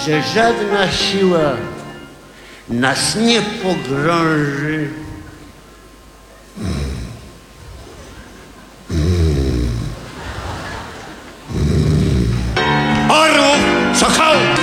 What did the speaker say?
że żadna siła nas nie pogrąży. Orłów, sokołów,